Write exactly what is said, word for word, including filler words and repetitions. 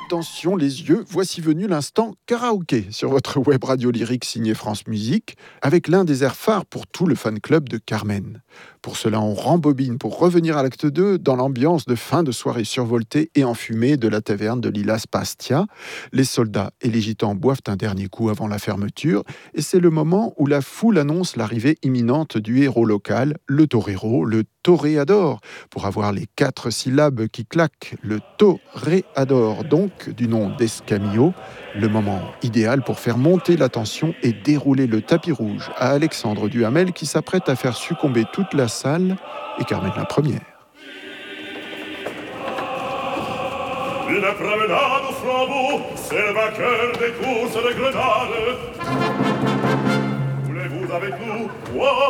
Attention les yeux, voici venu l'instant karaoké sur votre web radio lyrique signée France Musique, avec l'un des airs phares pour tout le fan club de Carmen. Pour cela, on rembobine pour revenir à l'acte deux dans l'ambiance de fin de soirée survoltée et enfumée de la taverne de Lilas Pastia. Les soldats et les gitans boivent un dernier coup avant la fermeture, et c'est le moment où la foule annonce l'arrivée imminente du héros local, le torero, le toréador, pour avoir les quatre syllabes qui claquent, le toréador, donc du nom d'Escamillo, le moment idéal pour faire monter la tension et dérouler le tapis rouge à Alexandre Duhamel qui s'apprête à faire succomber toute la salle et Carmen la première. Une promenade au flambeau, c'est le vainqueur des courses de Grenade. Voulez-vous avec nous? Wow.